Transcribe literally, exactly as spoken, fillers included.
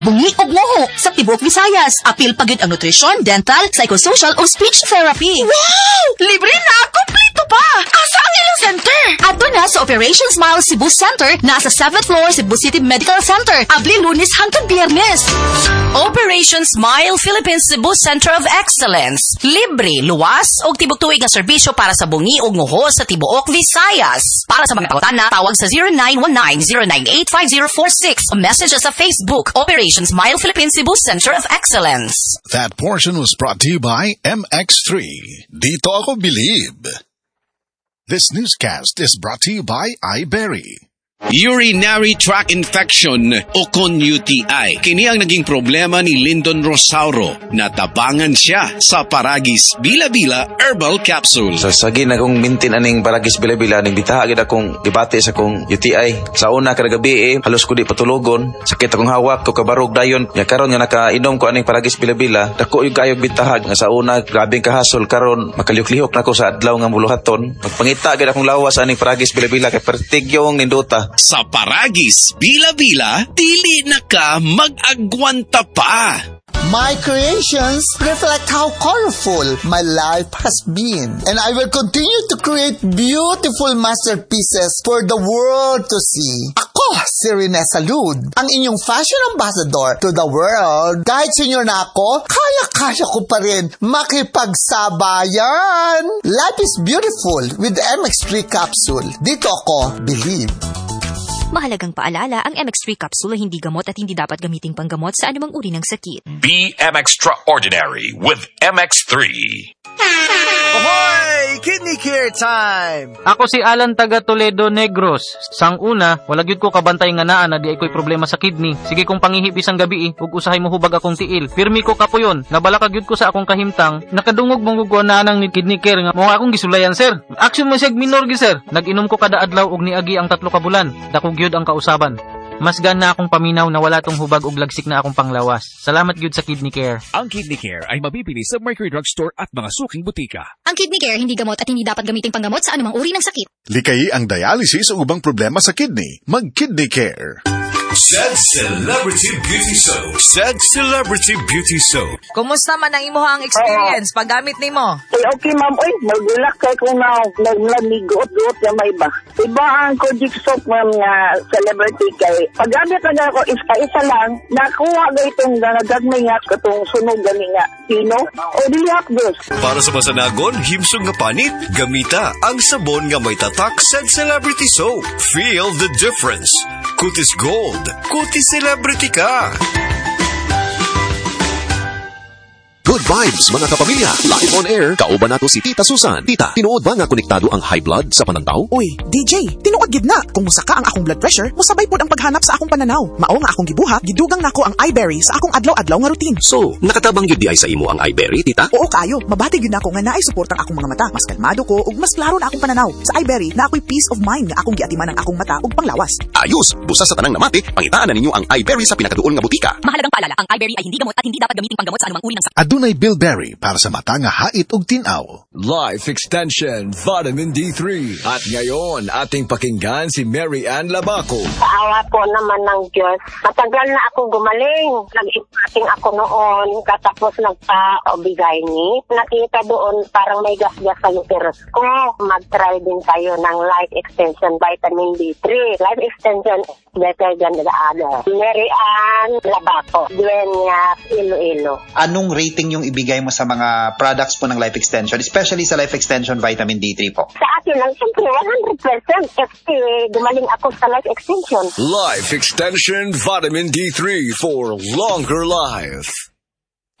Bungi og ngoho sa tibuok Visayas. Apil pagid ang nutrition, dental, psychosocial o speech therapy. Wow! Libre na! Kompleto pa! Asa ang ilang center? Ato na sa Operation Smile Cebu Center na sa seventh floor Cebu City Medical Center. Abli Lunes hangtod Biyernes. Operation Smile Philippines Cebu Center of Excellence. Libre, luwas ug tibok tuig nga serbisyo para sa bungi ug nguho sa tibuok Visayas. Para sa mga pangutana, tawag sa zero nine one nine zero nine eight five zero four six o message sa Facebook Operation Smile Philippines Cebu Center of Excellence. That portion was brought to you by M X three. Dito ako believe. This newscast is brought to you by iBerry. Urinary tract infection o kon U T I. Kini ang naging problema ni Lyndon Rosauro. Natabangan siya sa Paragis Bila-Bila Herbal Capsule. Sa sagin akong mintin aning Paragis Bila-Bila, ning bitahagid akong debate sa akong U T I. Sa una kada gabi eh, halos ko di patulogon. Sakit akong hawak ko kabarog dayon. Nya karon nga nakainom ko aning Paragis Bila-Bila, dako yung kayog bitahag nga sa una grabing kahasol karon makalihok-lihok nako sa adlaw nga muluhaton. Magpangita gid akong lawas aning Paragis Bila-Bila kay pertigyong nindota. Sa Paragis Bila-Bila, dili na ka mag-agwanta pa. My creations reflect how colorful my life has been. And I will continue to create beautiful masterpieces for the world to see. Ako, si Rene Salud, ang inyong fashion ambassador to the world. Kahit senior na ako, kaya-kaya ko pa rin makipagsabayan. Life is beautiful with the M X three capsule. Dito ako, believe. Mahalagang paalala, ang M X three capsule ay hindi gamot at hindi dapat gamiting panggamot sa anumang uri ng sakit. Be M Extraordinary with M X three. Ahoy! Kidney Care time! Ako si Alan taga Toledo Negros. Sang una, wala gyud ko kabantay nga naa na di ay ko'y problema sa kidney. Sige kong pangihip isang gabi eh, ug usahay mo hubag akong tiil. Pirmi ko kapuyon, nabalaka gyud ko sa akong kahimtang, nakadungog mong gugwa na nang ni Kidney Care nga mo akong gisulayan sir. Action mo sig minor gi sir. Nag-inom ko kada adlaw ug niagi ang tatlo ka bulan. Dako gyud ang kausaban. Mas gan na akong paminaw na wala tong hubag ug lagsik na akong panglawas. Salamat gyud sa Kidney Care. Ang Kidney Care ay mabibili sa Mercury Drugstore at mga suking butika. Ang Kidney Care hindi gamot at hindi dapat gamiting panggamot sa anumang uri ng sakit. Likayi ang dialysis o ubang problema sa kidney. Mag-Kidney Care. Said Celebrity Beauty Soap. Said Celebrity Beauty Soap. Kumusta man ang imuhang experience paggamit nimo? Eh, okay ma'am, oy, magulak kay ko na naglamiguot-guot na may iba. Iba ang Kojic Soap ma'am nga celebrity kay paggamit na ako isa-isa lang, nakuha ga itong gagagmay nga katong sunog gani nga pino o dilihat dos. Para sa masanagon, himsong nga panit, gamita ang sabon nga may tatak Said Celebrity Soap. Feel the difference. Kutis Gold. Kutis Celebrity ka. Good vibes mga kapamilya. Live on air, kauban nato si Tita Susan. Tita, tinuod ba nga konektado ang high blood sa pananaw? Uy, D J, tinuod gid na. Kung musaka ang akong blood pressure, musabay pod ang paghanap sa akong pananaw. Mao nga akong gibuhat, gidugang nako ang iBerry sa akong adlaw-adlaw nga routine. So, nakatabang gyud di ay sa imo ang iBerry, Tita? Oo kayo, mabati gyud nako nga naay suportang akong mga mata. Mas kalmado ko ug mas klaro na akong pananaw. Sa iBerry, na ako'y peace of mind nga akong giatiman ang akong mata ug panglawas. Ayos, busa sa tanang namati, pangitaan na ninyo ang iBerry sa pinakaduol nga butika. Mahalagang paalala, ang iBerry ay hindi gamot at hindi dapat gamiting panggamot sa anumang uri ng sakit. Adunay Bilberry para sa mata nga hait ug tinaw. Life Extension Vitamin D three. At ngayon, ating pakinggan si Mary Ann Labaco. Paawa po naman ng Diyos. Matagal na ako gumaling. Nag-ipating ako noon, katapos nagpa-obigay ni. Nakita doon parang may gas-gas sa uterus ko. Mag-try din tayo ng Life Extension Vitamin D three. Life Extension is better than the other. Mary Ann Labaco, Dueñas, Iloilo. Anong rating yung ibigay mo sa mga products po ng Life Extension, especially sa Life Extension Vitamin D three po? Sa akin lang, siyempre, one hundred percent kasi gumaling ako sa Life Extension. Life Extension Vitamin D three for longer life.